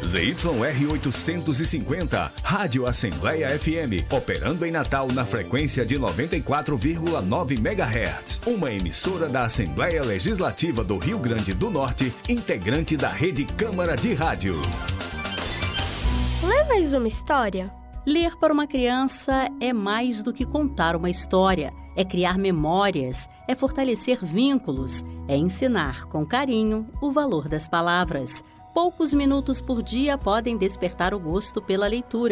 ZYR 850, Rádio Assembleia FM, operando em Natal na frequência de 94,9 MHz. Uma emissora da Assembleia Legislativa do Rio Grande do Norte, integrante da Rede Câmara de Rádio. Lê mais uma história? Ler para uma criança é mais do que contar uma história. É criar memórias, é fortalecer vínculos, é ensinar com carinho o valor das palavras. Poucos minutos por dia podem despertar o gosto pela leitura.